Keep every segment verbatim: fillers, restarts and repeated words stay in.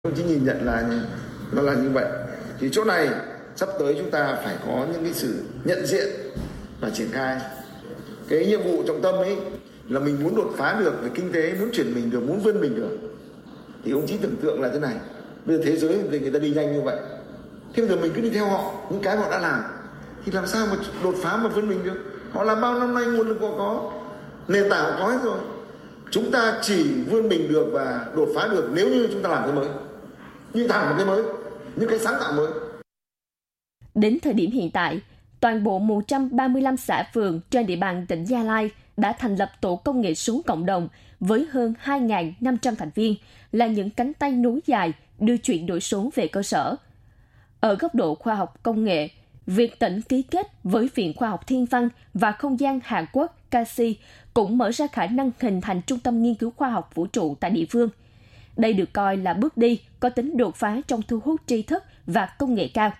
Đồng chí nhìn nhận là nó là như vậy. Thì chỗ này sắp tới chúng ta phải có những cái sự nhận diện và triển khai. Cái nhiệm vụ trọng tâm ấy là mình muốn đột phá được về kinh tế, muốn chuyển mình được, muốn vươn mình được. Thì ông chí tưởng tượng là thế này, bây giờ thế giới thì người ta đi nhanh như vậy. Thế bây giờ mình cứ đi theo họ, những cái họ đã làm. Thì làm sao mà đột phá mà vươn mình được? Họ làm bao năm nay nguồn lực họ có, nền tảng họ có hết rồi. Chúng ta chỉ vươn mình được và đột phá được nếu như chúng ta làm cái mới. Như thẳng một cái mới, những cái sáng tạo mới. Đến thời điểm hiện tại, toàn bộ một trăm ba mươi lăm xã phường trên địa bàn tỉnh Gia Lai đã thành lập tổ công nghệ số cộng đồng với hơn hai nghìn năm trăm thành viên, là những cánh tay nối dài đưa chuyển đổi số về cơ sở. Ở góc độ khoa học công nghệ, việc tỉnh ký kết với Viện Khoa học Thiên văn và Không gian Hàn Quốc K A S I cũng mở ra khả năng hình thành trung tâm nghiên cứu khoa học vũ trụ tại địa phương. Đây được coi là bước đi có tính đột phá trong thu hút tri thức và công nghệ cao.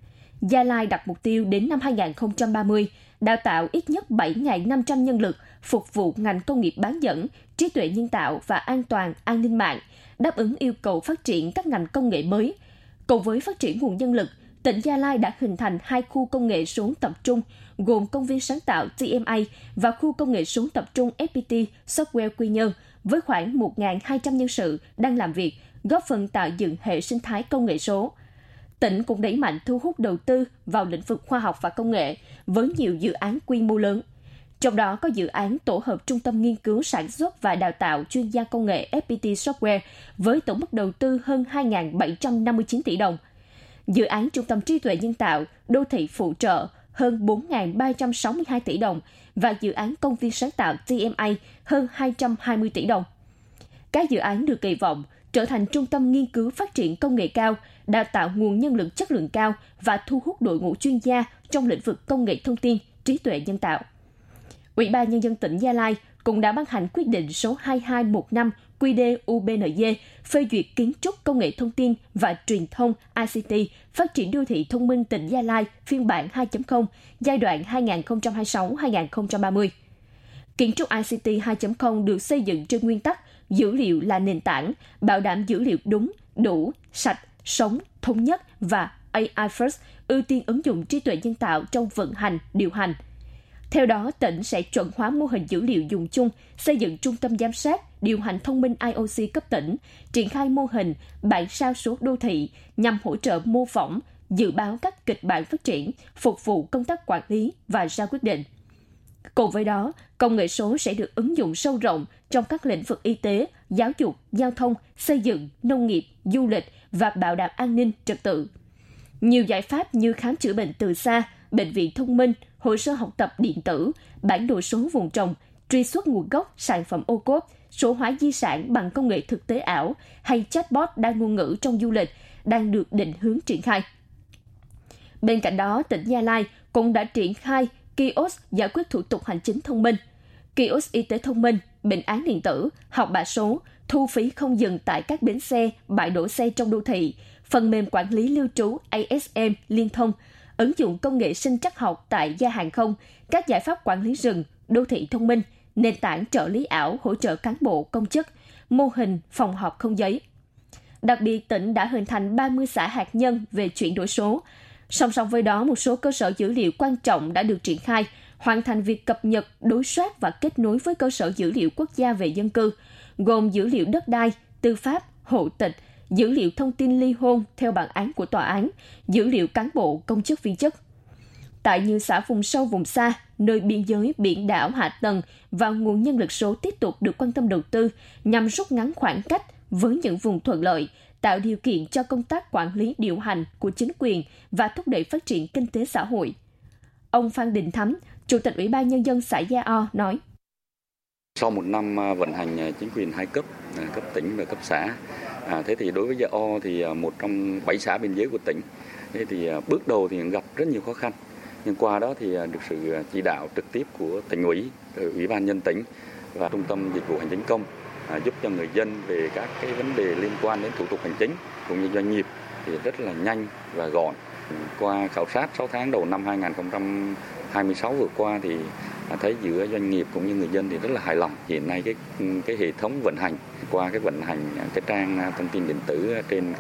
Gia Lai đặt mục tiêu đến năm hai không ba không đào tạo ít nhất bảy nghìn năm trăm nhân lực phục vụ ngành công nghiệp bán dẫn, trí tuệ nhân tạo và an toàn an ninh mạng, đáp ứng yêu cầu phát triển các ngành công nghệ mới. Cùng với phát triển nguồn nhân lực, tỉnh Gia Lai đã hình thành hai khu công nghệ số tập trung gồm công viên sáng tạo T M A và khu công nghệ số tập trung F P T Software Quy Nhơn với khoảng một nghìn hai trăm nhân sự đang làm việc, góp phần tạo dựng hệ sinh thái công nghệ số. Tỉnh cũng đẩy mạnh thu hút đầu tư vào lĩnh vực khoa học và công nghệ với nhiều dự án quy mô lớn. Trong đó có dự án tổ hợp trung tâm nghiên cứu sản xuất và đào tạo chuyên gia công nghệ F P T Software với tổng mức đầu tư hơn hai nghìn bảy trăm năm mươi chín tỷ đồng. Dự án trung tâm trí tuệ nhân tạo, đô thị phụ trợ hơn bốn nghìn ba trăm sáu mươi hai tỷ đồng và dự án công viên sáng tạo T M A hơn hai trăm hai mươi tỷ đồng. Các dự án được kỳ vọng trở thành trung tâm nghiên cứu phát triển công nghệ cao, đào tạo nguồn nhân lực chất lượng cao và thu hút đội ngũ chuyên gia trong lĩnh vực công nghệ thông tin, trí tuệ nhân tạo. Ủy ban Nhân dân tỉnh Gia Lai cũng đã ban hành quyết định số hai hai một năm Q D U B N G phê duyệt kiến trúc công nghệ thông tin và truyền thông I C T phát triển đô thị thông minh tỉnh Gia Lai phiên bản hai chấm không giai đoạn hai nghìn không trăm hai mươi sáu đến hai nghìn không trăm ba mươi. Kiến trúc I C T hai chấm không được xây dựng trên nguyên tắc dữ liệu là nền tảng, bảo đảm dữ liệu đúng, đủ, sạch, sống, thống nhất và A I First, ưu tiên ứng dụng trí tuệ nhân tạo trong vận hành, điều hành. Theo đó, tỉnh sẽ chuẩn hóa mô hình dữ liệu dùng chung, xây dựng trung tâm giám sát, điều hành thông minh I O C cấp tỉnh, triển khai mô hình bản sao số đô thị nhằm hỗ trợ mô phỏng, dự báo các kịch bản phát triển, phục vụ công tác quản lý và ra quyết định. Cùng với đó, công nghệ số sẽ được ứng dụng sâu rộng trong các lĩnh vực y tế, giáo dục, giao thông, xây dựng, nông nghiệp, du lịch và bảo đảm an ninh trật tự. Nhiều giải pháp như khám chữa bệnh từ xa, bệnh viện thông minh, hồ sơ học tập điện tử, bản đồ số vùng trồng, truy xuất nguồn gốc sản phẩm ô cốp, số hóa di sản bằng công nghệ thực tế ảo hay chatbot đa ngôn ngữ trong du lịch đang được định hướng triển khai. Bên cạnh đó, tỉnh Gia Lai cũng đã triển khai kiosk giải quyết thủ tục hành chính thông minh, kiosk y tế thông minh, bệnh án điện tử, học bạ số, thu phí không dừng tại các bến xe, bãi đổ xe trong đô thị, phần mềm quản lý lưu trú A S M liên thông, ứng dụng công nghệ sinh trắc học tại ga hàng không, các giải pháp quản lý rừng, đô thị thông minh, nền tảng trợ lý ảo hỗ trợ cán bộ, công chức, mô hình phòng họp không giấy. Đặc biệt, tỉnh đã hình thành ba mươi xã hạt nhân về chuyển đổi số. Song song với đó, một số cơ sở dữ liệu quan trọng đã được triển khai, hoàn thành việc cập nhật, đối soát và kết nối với cơ sở dữ liệu quốc gia về dân cư, gồm dữ liệu đất đai, tư pháp, hộ tịch, dữ liệu thông tin ly hôn theo bản án của tòa án, dữ liệu cán bộ, công chức viên chức. Tại nhiều xã vùng sâu vùng xa, nơi biên giới, biển đảo, hạ tầng và nguồn nhân lực số tiếp tục được quan tâm đầu tư nhằm rút ngắn khoảng cách với những vùng thuận lợi, tạo điều kiện cho công tác quản lý điều hành của chính quyền và thúc đẩy phát triển kinh tế xã hội. Ông Phan Đình Thắm, Chủ tịch Ủy ban Nhân dân xã Gia O nói. Sau một năm vận hành chính quyền hai cấp, cấp tỉnh và cấp xã, à, thế thì đối với Gia O thì một trong bảy xã biên giới của tỉnh, thế thì bước đầu thì gặp rất nhiều khó khăn. Nhưng qua đó thì được sự chỉ đạo trực tiếp của tỉnh ủy, Ủy ban nhân tỉnh và Trung tâm Dịch vụ Hành chính công à, giúp cho người dân về các cái vấn đề liên quan đến thủ tục hành chính cũng như doanh nghiệp thì rất là nhanh và gọn. Qua khảo sát sáu tháng đầu năm hai nghìn không trăm hai mươi sáu vừa qua thì thấy giữa doanh nghiệp cũng như người dân thì rất là hài lòng. Hiện nay cái cái hệ thống vận hành qua cái vận hành cái trang thông tin điện tử trên